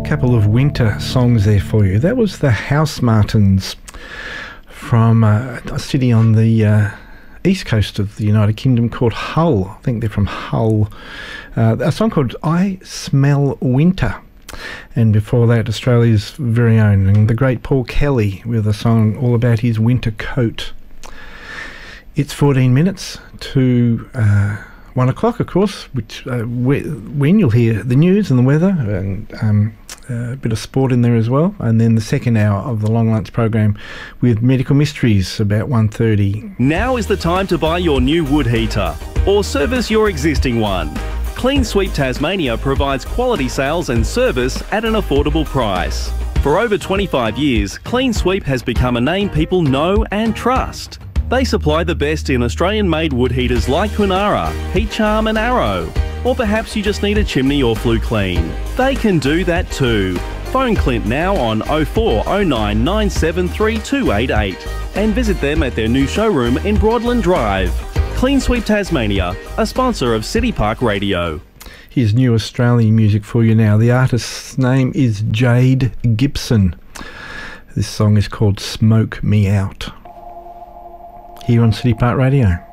Couple of winter songs there for you. That was the Housemartins from a city on the east coast of the United Kingdom called Hull. I think they're from Hull. A song called I Smell Winter. And before that, Australia's very own, and the great Paul Kelly with a song all about his winter coat. It's 14 minutes to 1 o'clock, of course, which when you'll hear the news and the weather and a bit of sport in there as well. And then the second hour of the Long Lunch program with Medical Mysteries about 1:30. Now is the time to buy your new wood heater or service your existing one. Clean Sweep Tasmania provides quality sales and service at an affordable price. For over 25 years, Clean Sweep has become a name people know and trust. They supply the best in Australian-made wood heaters like Kunara, Heat Charm and Arrow. Or perhaps you just need a chimney or flue clean. They can do that too. Phone Clint now on 0409 973 288 and visit them at their new showroom in Broadland Drive. Clean Sweep Tasmania, a sponsor of City Park Radio. Here's new Australian music for you now. The artist's name is Jade Gibson. This song is called Smoke Me Out. Here on City Park Radio.